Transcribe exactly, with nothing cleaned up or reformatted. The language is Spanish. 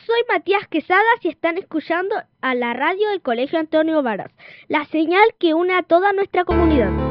soy Matías Quesadas y están escuchando a la radio del Colegio Antonio Varas, la señal que une a toda nuestra comunidad.